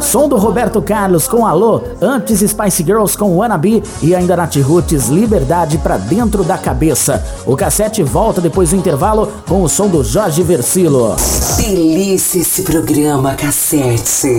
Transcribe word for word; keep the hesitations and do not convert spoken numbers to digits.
Som do Roberto Carlos com Alô, antes Spice Girls com Wannabe e ainda Nath Roots, Liberdade pra Dentro da Cabeça. O cassete volta depois do intervalo com o som do Jorge Versilo. Delícia esse programa, Cassete.